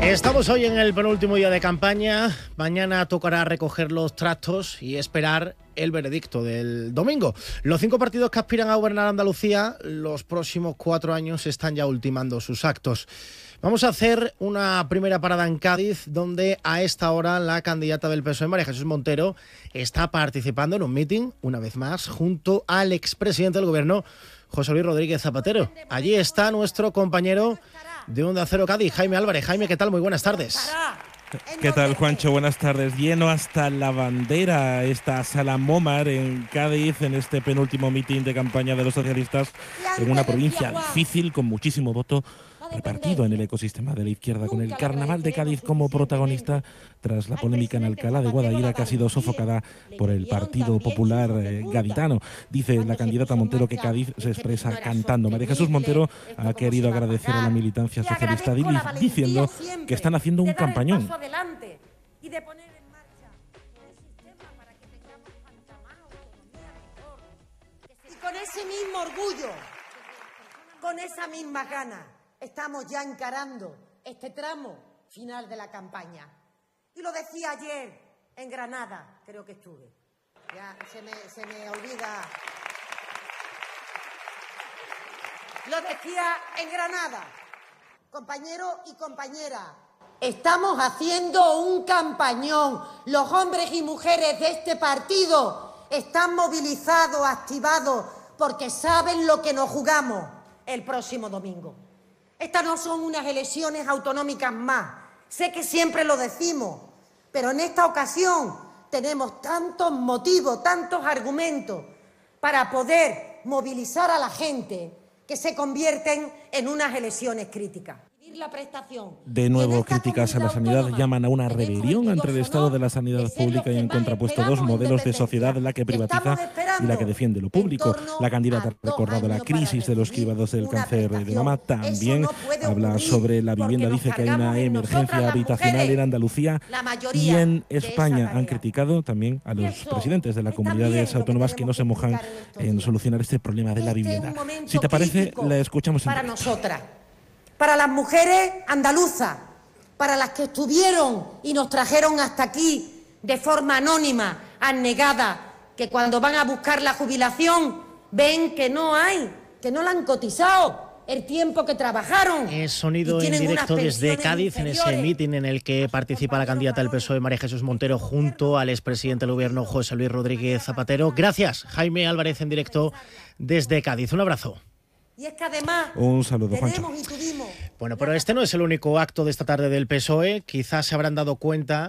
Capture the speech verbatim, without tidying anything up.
Estamos hoy en el penúltimo día de campaña. Mañana tocará recoger los trastos y esperar el veredicto del domingo. Los cinco partidos que aspiran a gobernar Andalucía los próximos cuatro años están ya ultimando sus actos. Vamos a hacer una primera parada en Cádiz, donde a esta hora la candidata del P S O E, María Jesús Montero, está participando en un mitin, una vez más, junto al expresidente del Gobierno, José Luis Rodríguez Zapatero. Allí está nuestro compañero de Onda Cero Cádiz, Jaime Álvarez. Jaime, ¿qué tal? Muy buenas tardes. ¿Qué tal, Juancho? Buenas tardes. Lleno hasta la bandera esta sala Momar en Cádiz, en este penúltimo mitin de campaña de los socialistas, en una provincia difícil, con muchísimo voto repartido en el ecosistema de la izquierda, con el Carnaval de Cádiz como protagonista, tras la polémica en Alcalá de Guadaira, que ha sido sofocada por el Partido Popular eh, gaditano. Dice la candidata Montero que Cádiz se expresa cantando. María Jesús Montero ha querido agradecer a la militancia socialista diciendo que están haciendo un campañón. Y con ese mismo orgullo, con esa misma gana, estamos ya encarando este tramo final de la campaña. Y lo decía ayer en Granada, creo que estuve. Ya se me, se me olvida. Lo decía en Granada, compañeros y compañeras. Estamos haciendo un campañón. Los hombres y mujeres de este partido están movilizados, activados, porque saben lo que nos jugamos el próximo domingo. Estas no son unas elecciones autonómicas más. Sé que siempre lo decimos, pero en esta ocasión tenemos tantos motivos, tantos argumentos para poder movilizar a la gente que se convierten en unas elecciones críticas. La prestación. De nuevo, críticas a la sanidad llaman a una rebelión entre el estado de la sanidad pública y han contrapuesto dos modelos de sociedad, la que privatiza y la que defiende lo público. La candidata ha recordado la crisis de los cribados del cáncer de mama. También habla sobre la vivienda. Dice que hay una emergencia habitacional en Andalucía y en España. Han criticado también a los presidentes de las comunidades autónomas que no se mojan en solucionar este problema de la vivienda. Si te parece, la escuchamos en para nosotras. Para las mujeres andaluzas, para las que estuvieron y nos trajeron hasta aquí de forma anónima, abnegada, que cuando van a buscar la jubilación ven que no hay, que no la han cotizado el tiempo que trabajaron. Es sonido en directo desde Cádiz, en ese mitin en el que participa la candidata del P S O E, María Jesús Montero, junto al expresidente del Gobierno, José Luis Rodríguez Zapatero. Gracias, Jaime Álvarez, en directo desde Cádiz. Un abrazo. Y es que además un saludo, Juancho. Bueno, pero este no es el único acto de esta tarde del P S O E. Quizás se habrán dado cuenta